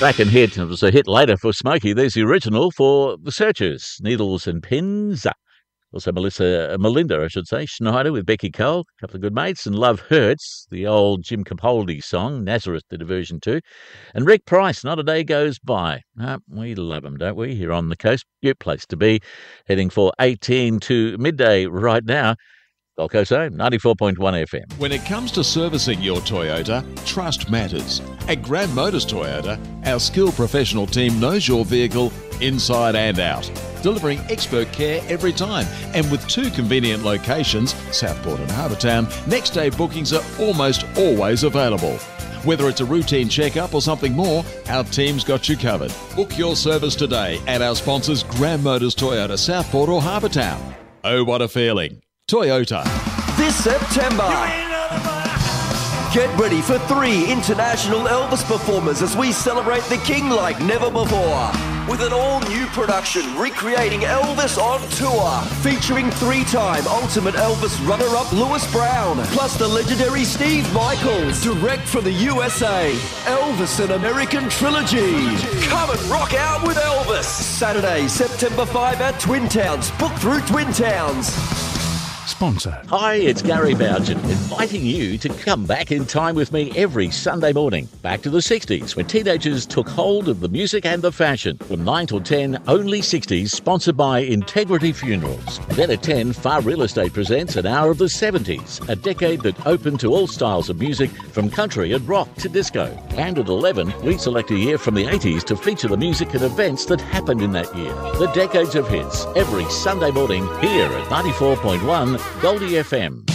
Back and hit. It was a hit later for Smokey. There's the original for The Searchers, Needles and Pins. Also Melinda, I should say, Schneider with Becky Cole, a couple of good mates, and Love Hurts, the old Jim Capaldi song. Nazareth did a version too. And Rick Price, Not a Day Goes By. We love him, don't we, here on the coast? Good place to be. Heading for 18 to midday right now. Gold Coast Home, 94.1 FM. When it comes to servicing your Toyota, trust matters. At Grand Motors Toyota, our skilled professional team knows your vehicle inside and out, delivering expert care every time. And with 2 convenient locations, Southport and Harbour Town, next day bookings are almost always available. Whether it's a routine checkup or something more, our team's got you covered. Book your service today at our sponsors Grand Motors Toyota, Southport or Harbour Town. Oh, what a feeling. Toyota. This September, get ready for 3 international Elvis performers as we celebrate the King like never before. With an all-new production recreating Elvis on tour, featuring 3-time Ultimate Elvis runner-up Louis Brown, plus the legendary Steve Michaels, direct from the USA. Elvis an American Trilogy. Come and rock out with Elvis. Saturday, September 5 at Twin Towns. Book through Twin Towns. Sponsor. Hi, it's Gary Bougen, inviting you to come back in time with me every Sunday morning. Back to the 60s, when teenagers took hold of the music and the fashion. From 9 till 10, Only 60s, sponsored by Integrity Funerals. Then at 10, Far Real Estate presents An Hour of the 70s, a decade that opened to all styles of music, from country and rock to disco. And at 11, we select a year from the 80s to feature the music and events that happened in that year. The Decades of Hits, every Sunday morning here at 94.1 Goldie FM.